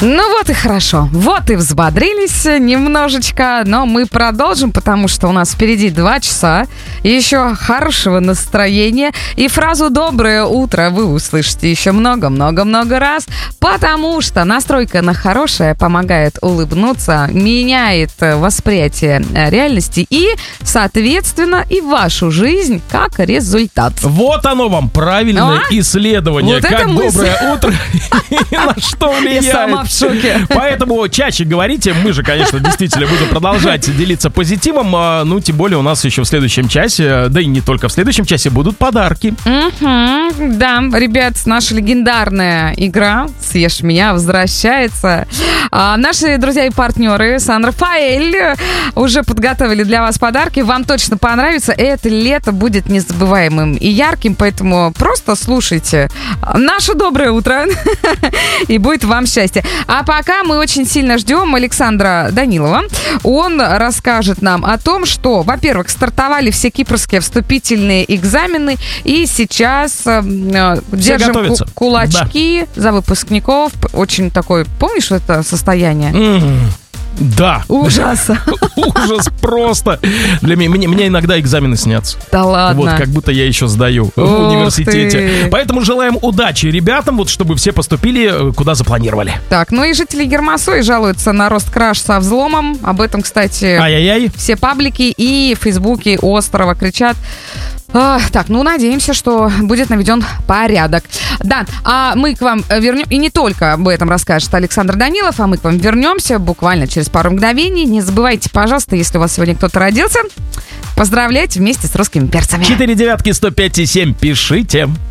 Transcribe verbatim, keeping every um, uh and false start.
Ну вот и хорошо. Вот и взбодрились немножечко, но мы продолжим, потому что у нас впереди два часа. Еще хорошего настроения. И фразу «доброе утро» вы услышите еще много-много-много раз, потому что настройка на хорошее помогает улыбнуться, меняет восприятие реальности и, соответственно, и вашу жизнь как результат. Вот оно вам, правильное а? исследование. Вот как мысль. Доброе утро и на что влияет. Я сама в шоке. Поэтому чаще говорите. Мы же, конечно, действительно будем продолжать делиться позитивом. Ну, тем более у нас еще в следующем часе, да и не только в следующем часе, будут подарки. Угу, да, ребят, наша легендарная игра «Съешь меня» возвращается. А наши друзья и партнеры Сан-Рафаэль уже подготовили для вас подарки. Вам точно понравится. Это лето будет незабываемым и ярким, поэтому просто слушайте наше доброе утро и будет вам счастье. А пока мы очень сильно ждем Александра Данилова. Он расскажет нам о том, что, во-первых, стартовали все кипрские вступительные экзамены, и сейчас э, держим ку- кулачки да. за выпускников. Очень такой, помнишь это состояние? Mm. Да. Ужас. Ужас просто. Для меня, мне, мне иногда экзамены снятся. Да ладно. Вот, как будто я еще сдаю Ух в университете. ты. Поэтому желаем удачи ребятам, вот, чтобы все поступили, куда запланировали. Так, ну и жители Гермасои жалуются на рост краж со взломом. Об этом, кстати, Ай-яй-яй. все паблики и фейсбуки острова кричат. А, так, ну, надеемся, что будет наведен порядок. Да, а мы к вам вернем, и не только об этом расскажет Александр Данилов, а мы к вам вернемся буквально через пару мгновений. Не забывайте, пожалуйста, если у вас сегодня кто-то родился, поздравляйте вместе с русскими перцами. четыре девятки сто пять и семь, пишите.